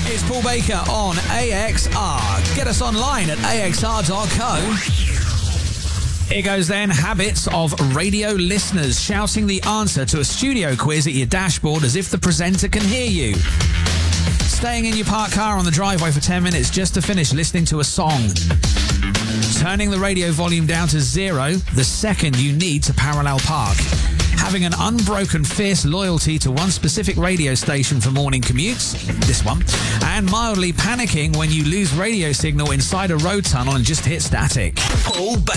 It's Paul Baker on AXR. Get us online at axr.co. Here goes then, habits of radio listeners, shouting the answer to a studio quiz at your dashboard as if the presenter can hear you. Staying in your parked car on the driveway for 10 minutes just to finish listening to a song. Turning the radio volume down to 0 the second you need to parallel park. Having an unbroken fierce loyalty to one specific radio station for morning commutes, this one, and mildly panicking when you lose radio signal inside a road tunnel and just hit static. Paul Baker.